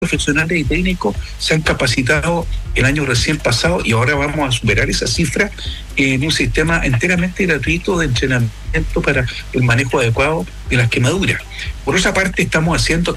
profesionales y técnicos se han capacitado el año recién pasado y ahora vamos a superar esa cifra en un sistema enteramente gratuito de entrenamiento para el manejo adecuado de las quemaduras. Por otra parte, estamos haciendo